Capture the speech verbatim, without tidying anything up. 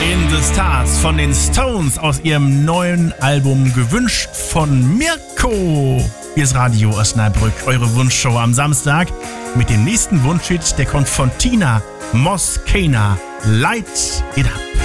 In the Stars von den Stones aus ihrem neuen Album gewünscht von Mirko. Hier ist Radio Osnabrück, eure Wunschshow am Samstag mit dem nächsten Wunschhit, der kommt von Tina Moscana. Light It Up.